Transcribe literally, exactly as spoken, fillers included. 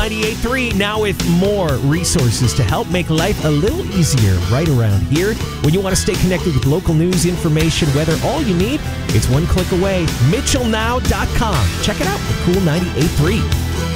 ninety-eight point three, now with more resources to help make life a little easier right around here. When you want to stay connected with local news, information, weather, all you need, it's one click away. Mitchell Now dot com. Check it out, the Cool ninety-eight point three.